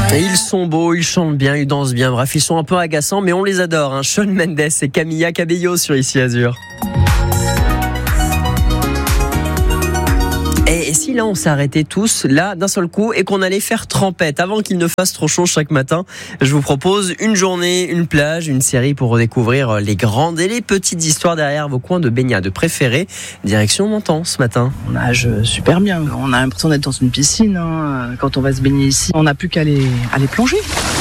Et ils sont beaux, ils chantent bien, ils dansent bien. Bref, ils sont un peu agaçants, mais on les adore. Hein. Shawn Mendes et Camilla Cabello sur Ici Azur. Et si là on s'arrêtait tous là d'un seul coup et qu'on allait faire trempette avant qu'il ne fasse trop chaud chaque matin, je vous propose une journée, une plage, une série pour redécouvrir les grandes et les petites histoires derrière vos coins de baignade préférés. Direction Menton ce matin. On nage super bien, on a l'impression d'être dans une piscine hein. Quand on va se baigner ici, on n'a plus qu'à aller plonger.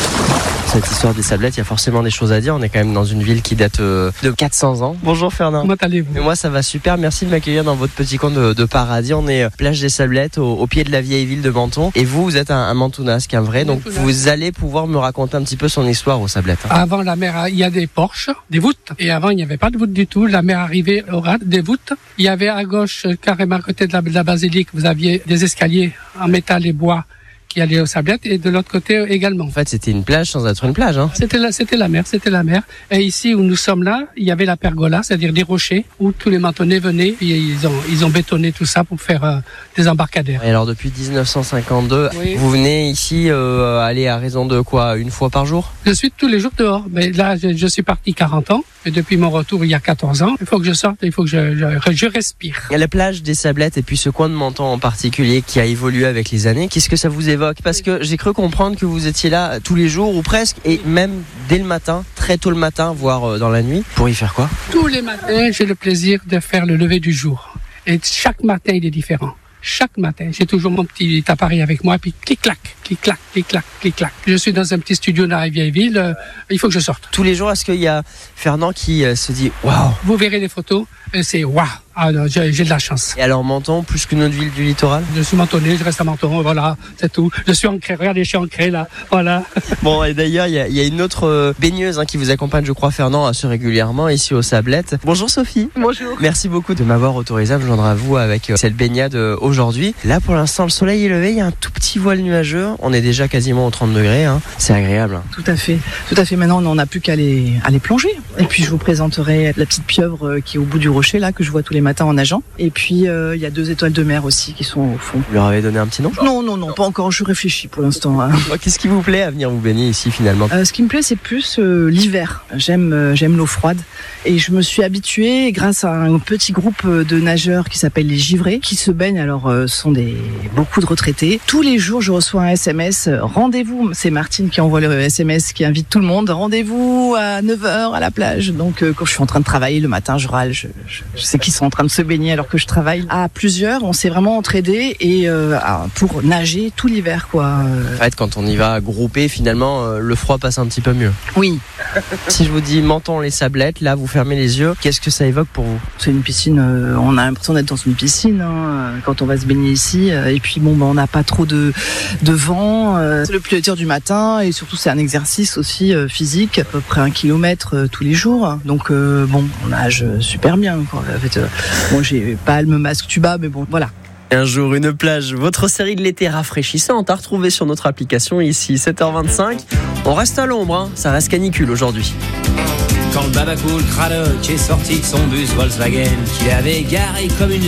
Cette histoire des Sablettes, il y a forcément des choses à dire. On est quand même dans une ville qui date de 400 ans. Bonjour Fernand. Comment allez-vous ? Et moi ça va super, merci de m'accueillir dans votre petit coin de paradis. On est plage des Sablettes au pied de la vieille ville de Menton. Et vous êtes un Mentounasque, un vrai. Donc vous allez pouvoir me raconter un petit peu son histoire aux Sablettes. Avant la mer, il y a des porches, des voûtes. Et avant il n'y avait pas de voûtes du tout. La mer arrivait au ras des voûtes. Il y avait à gauche, carrément à côté de la basilique, vous aviez des escaliers en métal et bois qui allait aux Sablettes, et de l'autre côté également. En fait, c'était une plage sans être une plage. Hein. C'était la mer. Et ici où nous sommes là, il y avait la pergola, c'est-à-dire des rochers où tous les Mentonnais venaient. Et ils ont bétonné tout ça pour faire des embarcadères. Et alors depuis 1952, oui. Vous venez ici aller à raison de quoi, une fois par jour ? Je suis tous les jours dehors. Mais là, je suis parti 40 ans. Et depuis mon retour il y a 14 ans, il faut que je sorte, il faut que je respire. Il y a la plage des Sablettes et puis ce coin de Menton en particulier qui a évolué avec les années. Qu'est-ce que ça vous évoque ? Parce que j'ai cru comprendre que vous étiez là tous les jours ou presque, et même dès le matin, très tôt le matin, voire dans la nuit. Pour y faire quoi ? Tous les matins, j'ai le plaisir de faire le lever du jour. Et chaque matin, il est différent. Chaque matin, j'ai toujours mon petit appareil avec moi, puis clic-clac, clic-clac, clic-clac, clic-clac. Je suis dans un petit studio dans la vieille ville, il faut que je sorte. Tous les jours, est-ce qu'il y a Fernand qui se dit « Waouh ». Vous verrez les photos, c'est « Waouh ». Ah non, j'ai de la chance. Et alors Menton, plus qu'une autre ville du littoral ? Je suis mentonné, je reste à Menton, voilà, c'est tout. Je suis ancré, regardez, je suis ancré là, voilà. Bon, et d'ailleurs, il y a une autre baigneuse qui vous accompagne, je crois, Fernand, assez régulièrement, ici aux Sablettes. Bonjour Sophie. Bonjour. Merci beaucoup de m'avoir autorisé à me joindre à vous avec cette baignade aujourd'hui. Là, pour l'instant, le soleil est levé, il y a un tout petit voile nuageux. On est déjà quasiment aux 30 degrés, hein. C'est agréable. Hein. Tout à fait. Maintenant, on n'a plus qu'à aller plonger. Et puis, je vous présenterai la petite pieuvre qui est au bout du rocher, là, que je vois tous les matins en nageant. Et puis, il y a 2 étoiles de mer aussi qui sont au fond. Vous leur avez donné un petit nom ? Non, pas encore. Je réfléchis pour l'instant. Hein. Qu'est-ce qui vous plaît à venir vous baigner ici, finalement ? Ce qui me plaît, c'est plus l'hiver. J'aime l'eau froide. Et je me suis habituée grâce à un petit groupe de nageurs qui s'appelle les Givrés, qui se baignent. Alors, ce sont beaucoup de retraités. Tous les jours, je reçois un SMS. Rendez-vous. C'est Martine qui envoie le SMS qui invite tout le monde. Rendez-vous à 9h à la plage. Donc, quand je suis en train de travailler le matin, je râle. Je sais qu'ils sont en train de se baigner alors que je travaille. À plusieurs, on s'est vraiment entraidés et pour nager tout l'hiver, quoi. En fait, quand on y va groupé, finalement, le froid passe un petit peu mieux. Oui. Si je vous dis Menton les Sablettes, là, vous fermez les yeux. Qu'est-ce que ça évoque pour vous ? C'est une piscine. On a l'impression d'être dans une piscine hein, quand on va se baigner ici. Et puis on n'a pas trop de vent. C'est le plus dur du matin et surtout c'est un exercice aussi physique, à peu près 1 kilomètre tous les jours. Donc on nage super bien. Quoi. En fait, j'ai palme, masque, tuba, mais bon, voilà. Un jour, une plage, votre série de l'été rafraîchissante à retrouver sur notre application ici, 7h25. On reste à l'ombre, hein. Ça reste canicule aujourd'hui. Quand le Babacool Cradock est sorti de son bus Volkswagen, qu'il avait garé comme une